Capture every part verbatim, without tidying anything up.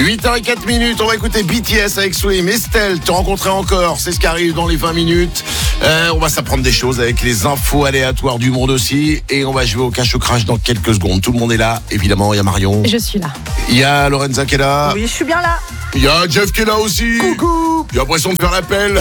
huit heures zéro quatre minutes, on va écouter B T S avec Swim. Estelle, te rencontrer encore, c'est ce qui arrive dans les vingt minutes. Euh, on va s'apprendre des choses avec les infos aléatoires du monde aussi. Et on va jouer au cash ou crash dans quelques secondes. Tout le monde est là, évidemment, il y a Marion. Je suis là. Il y a Lorenza qui est là. Oui, je suis bien là. Il y a Jeff qui est là aussi. Coucou. J'ai l'impression de faire l'appel.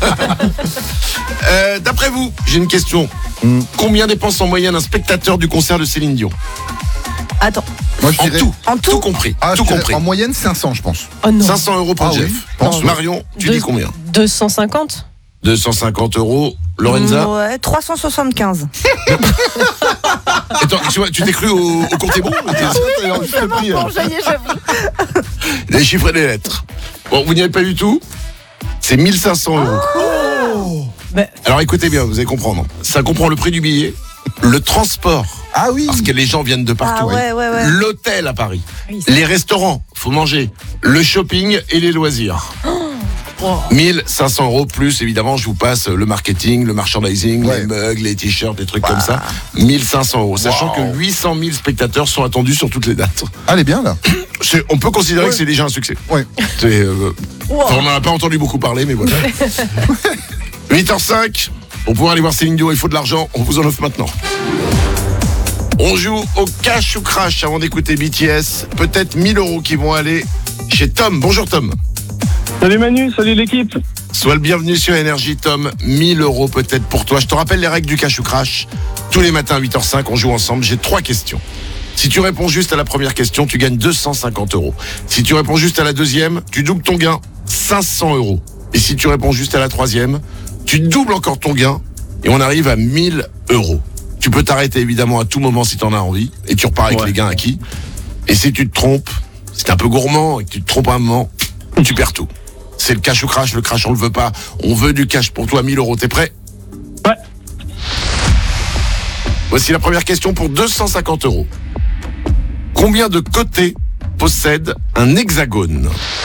euh, D'après vous, j'ai une question. Mm. Combien dépense en moyenne un spectateur du concert de Céline Dion? Attends. Moi, je En dirais... tout, En tout tout compris. Ah, tout je dirais compris. En moyenne, cinq cents, je pense. Oh non. cinq cents euros pour Ah Jeff. oui, Pense. non. Marion, tu Deux- dis combien? deux cent cinquante. deux cent cinquante euros. Lorenza? Ouais, trois cent soixante-quinze. Attends, tu, vois, tu t'es cru au, au compte est bon? Bon, ça y est, j'avoue. Les chiffres et les lettres. Bon, vous n'y avez pas du tout? C'est mille cinq cents euros. Oh. Bah, Alors écoutez bien, vous allez comprendre. Ça comprend le prix du billet, le transport, Ah oui. parce que les gens viennent de partout. Ah ouais, ouais, ouais. L'hôtel à Paris, oui, c'est- les restaurants, faut manger, le shopping et les loisirs. Oh. mille cinq cents euros plus, évidemment, je vous passe le marketing, le merchandising, Ouais. les mugs, les t-shirts, des trucs comme ça. mille cinq cents euros, sachant Wow. que huit cent mille spectateurs sont attendus sur toutes les dates. Ah, elle est bien là. C'est- on peut considérer Ouais. que c'est déjà un succès. Ouais. C'est, euh, Wow. enfin, on n'en a pas entendu beaucoup parler, mais voilà. huit heures cinq, pour pouvoir aller voir Céline Dion, il faut de l'argent, on vous en offre maintenant. On joue au cash ou crash avant d'écouter B T S. Peut-être mille euros qui vont aller chez Tom. Bonjour Tom. Salut Manu, salut l'équipe. Sois le bienvenu sur Énergie Tom. mille euros peut-être pour toi. Je te rappelle les règles du cash ou crash. Tous les matins à huit heures cinq, on joue ensemble. J'ai trois questions. Si tu réponds juste à la première question, tu gagnes deux cent cinquante euros. Si tu réponds juste à la deuxième, tu doubles ton gain, cinq cents euros. Et si tu réponds juste à la troisième, tu doubles encore ton gain et on arrive à mille euros. Tu peux t'arrêter évidemment à tout moment si tu en as envie et tu repars avec Ouais. les gains acquis. Et si tu te trompes, si t'es un peu gourmand et que tu te trompes un moment, tu perds tout. C'est le cash ou crash, le crash on le veut pas. On veut du cash pour toi, mille euros. T'es prêt? Ouais. Voici la première question pour deux cent cinquante euros. Combien de côtés possède un hexagone?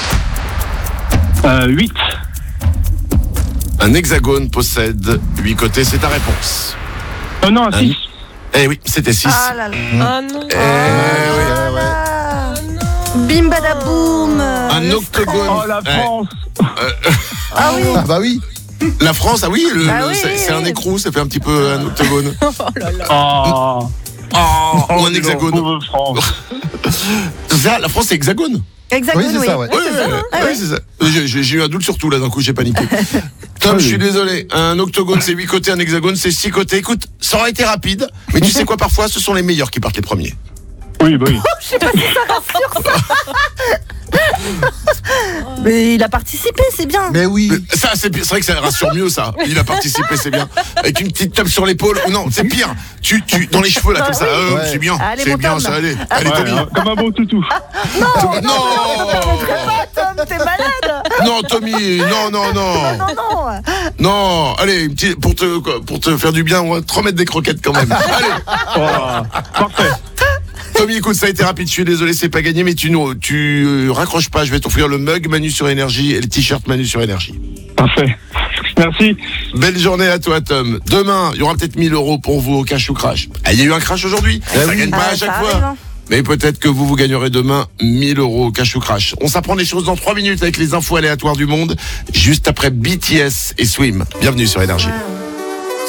Euh, huit. Un hexagone possède huit côtés, c'est ta réponse. Euh, non, Un- six. Eh oui, c'était six. Ah là là. Ah non. Eh Ah oui. là là. Bim badaboum. Un Le octogone. Oh la Eh, France. Ah oui. Ah bah oui. La France, ah oui, le- Ah le- oui, c'est oui, c'est un oui. écrou, ça fait un petit peu un octogone. Oh. Oh, ou un dis donc, hexagone. pauvre France. C'est ça, la France c'est hexagone. Hexagone, Oui, c'est ça, ouais. Oui, oui, oui, Ah oui, ouais. c'est ça. J'ai- J'ai j'ai eu un doute sur tout là, d'un coup j'ai paniqué. Tom, Oui. je suis désolé. Un octogone c'est huit côtés, un hexagone c'est six côtés. Écoute, ça aurait été rapide, mais tu sais quoi, parfois ce sont les meilleurs qui partent les premiers. Oui, bah oui. Je sais pas si ça rassure ça. Mais il a participé, c'est bien. Mais oui. Ça, c'est pire. C'est vrai que ça rassure mieux, ça. Il a participé, c'est bien. Avec une petite tape sur l'épaule. Ou non, c'est pire. Tu, tu, dans les cheveux, là, comme ça. Euh, Ouais. C'est bien. Allez, C'est mon bien, Tom. ça, allez. Allez, Ouais, Tommy. hein, comme un bon toutou. Non, non, Tom, t'es malade. non, Tommy. Non, non, non. Non, non. Non. Allez, une petite- pour te, pour te faire du bien, on va te remettre des croquettes quand même. Allez. Oh, parfait. Tommy, écoute, ça a été rapide. Je suis désolé, c'est pas gagné, mais tu, nous- tu euh, raccroches pas. Je vais t'offrir le mug Manu sur Énergie et le t-shirt Manu sur Énergie. Parfait. Merci. Belle journée à toi, Tom. Demain, il y aura peut-être mille euros pour vous au cash ou crash. Ah, il y a eu un crash aujourd'hui. Ça gagne pas Ah, à chaque ça fois. arrive, hein. Mais peut-être que vous, vous gagnerez demain mille euros au cash ou crash. On s'apprend des choses dans trois minutes avec les infos aléatoires du monde, juste après B T S et Swim. Bienvenue sur Énergie. Ouais.